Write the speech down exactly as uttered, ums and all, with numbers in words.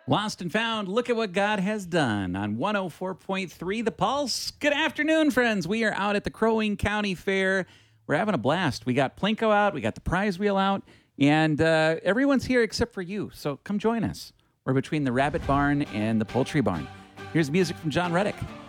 Lost and found, look at what God has done on one oh four point three The Pulse. Good afternoon, friends. We are out at the Crow Wing County Fair. We're having a blast. We got Plinko out, we got the prize wheel out, and uh, everyone's here except for you. So come join us. We're between the rabbit barn and the poultry barn. Here's music from John Reddick.